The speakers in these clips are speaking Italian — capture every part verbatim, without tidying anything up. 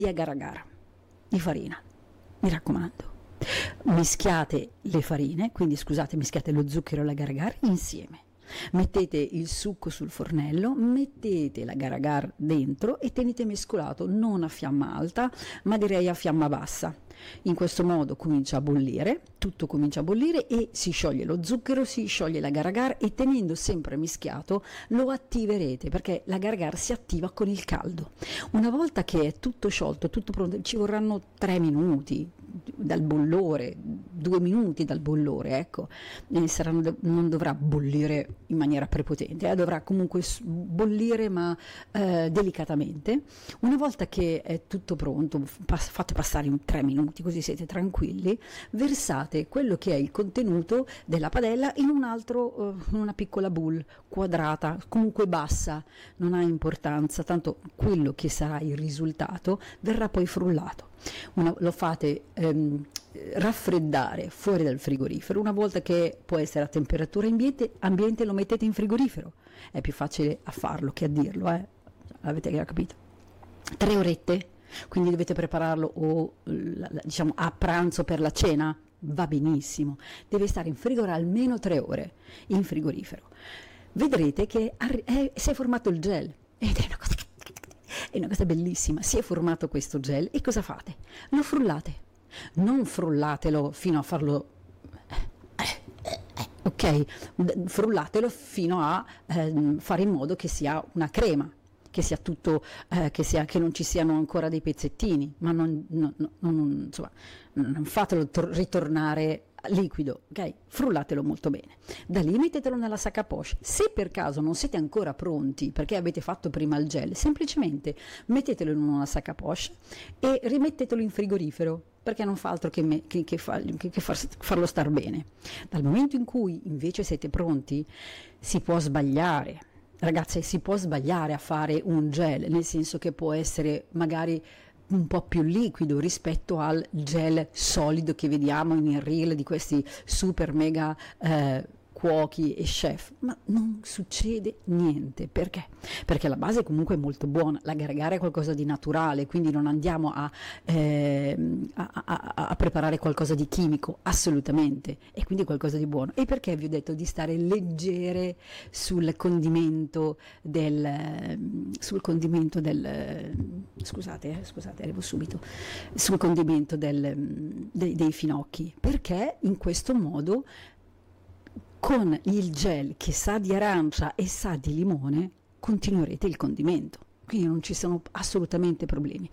e agar agar di farina, mi raccomando. Mischiate le farine, quindi scusate, mischiate lo zucchero e l'agar agar insieme. Mettete il succo sul fornello, mettete l'agar agar dentro e tenete mescolato non a fiamma alta, ma direi a fiamma bassa. In questo modo comincia a bollire, tutto comincia a bollire e si scioglie lo zucchero, si scioglie l'agar agar e tenendo sempre mischiato lo attiverete, perché l'agar agar si attiva con il caldo. Una volta che è tutto sciolto, tutto pronto, ci vorranno tre minuti dal bollore, due minuti dal bollore, ecco, e saranno, non dovrà bollire in maniera prepotente, eh, dovrà comunque bollire ma eh, delicatamente. Una volta che è tutto pronto, pass- fate passare in tre minuti così siete tranquilli, versate quello che è il contenuto della padella in un altro, uh, in una piccola bowl quadrata, comunque bassa, non ha importanza, tanto quello che sarà il risultato verrà poi frullato. Una, lo fate ehm, raffreddare fuori dal frigorifero. Una volta che può essere a temperatura ambiente, ambiente lo mettete in frigorifero, è più facile a farlo che a dirlo, eh? Avete già capito? Tre orette, quindi dovete prepararlo o diciamo a pranzo per la cena, va benissimo, deve stare in frigorifero almeno tre ore in frigorifero. Vedrete che arri- è, si è formato il gel ed è una cosa È una cosa bellissima, si è formato questo gel e cosa fate? Lo frullate, non frullatelo fino a farlo, ok? Frullatelo fino a eh, fare in modo che sia una crema, che sia tutto, eh, che, sia, che non ci siano ancora dei pezzettini, ma non, non, non, insomma, non fatelo tor- ritornare liquido, ok? Frullatelo molto bene. Da lì mettetelo nella sac à poche. Se per caso non siete ancora pronti perché avete fatto prima il gel, semplicemente mettetelo in una sac à poche e rimettetelo in frigorifero, perché non fa altro che, me, che, che, fa, che, che far, farlo star bene. Dal momento in cui invece siete pronti, si può sbagliare. Ragazzi, si può sbagliare a fare un gel, nel senso che può essere magari un po' più liquido rispetto al gel solido che vediamo in reel di questi super mega eh, cuochi e chef, ma non succede niente. Perché? Perché la base comunque è molto buona, l'agar agar è qualcosa di naturale, quindi non andiamo a, eh, a, a, a preparare qualcosa di chimico, assolutamente, e quindi qualcosa di buono. E perché vi ho detto di stare leggere sul condimento del sul condimento del scusate, eh, scusate, arrivo subito sul condimento del, dei, dei finocchi, perché in questo modo con il gel che sa di arancia e sa di limone continuerete il condimento, quindi non ci sono assolutamente problemi.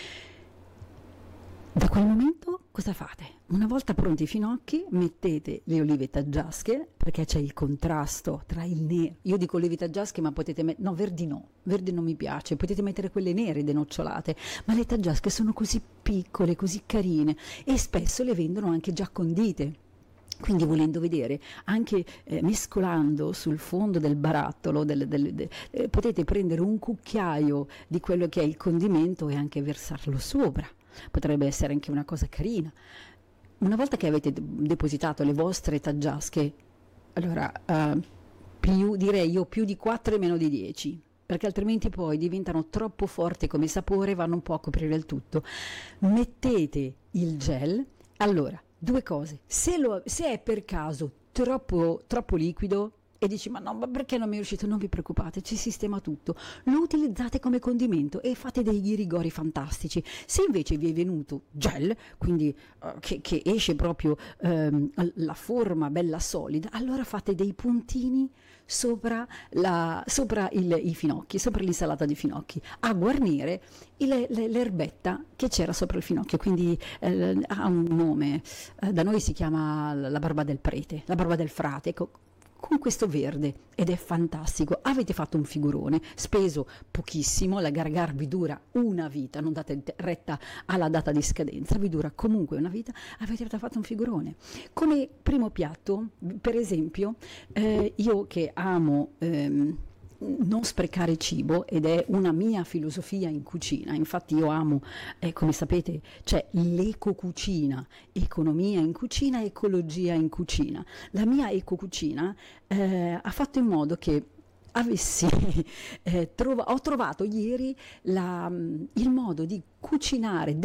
Da quel momento cosa fate? Una volta pronti i finocchi, mettete le olive taggiasche, perché c'è il contrasto tra il nero, io dico olive taggiasche ma potete mettere, no, verdi no, verdi non mi piace, potete mettere quelle nere denocciolate, ma le taggiasche sono così piccole, così carine e spesso le vendono anche già condite. Quindi volendo vedere, anche eh, mescolando sul fondo del barattolo, del, del, del, eh, potete prendere un cucchiaio di quello che è il condimento e anche versarlo sopra. Potrebbe essere anche una cosa carina. Una volta che avete depositato le vostre taggiasche, allora eh, più, direi io più di quattro e meno di dieci, perché altrimenti poi diventano troppo forti come sapore, vanno un po' a coprire il tutto. Mettete il gel, allora due cose, se, lo, se è per caso troppo, troppo liquido e dici ma no, ma perché non mi è uscito, non vi preoccupate, ci sistema tutto, lo utilizzate come condimento e fate dei rigori fantastici. Se invece vi è venuto gel, quindi uh, che, che esce proprio um, la forma bella solida, allora fate dei puntini sopra, la, sopra il, i finocchi, sopra l'insalata di finocchi, a guarnire il, l'erbetta che c'era sopra il finocchio, quindi eh, ha un nome, eh, da noi si chiama la barba del prete, la barba del frate, ecco, con questo verde, ed è fantastico. Avete fatto un figurone, speso pochissimo, l'agar agar vi dura una vita, non date retta alla data di scadenza, vi dura comunque una vita, avete fatto un figurone. Come primo piatto, per esempio, eh, io che amo ehm, non sprecare cibo, ed è una mia filosofia in cucina, infatti io amo, eh, come sapete, c'è l'ecocucina, economia in cucina, ecologia in cucina. La mia ecocucina eh, ha fatto in modo che avessi eh, trova- ho trovato ieri la, il modo di cucinare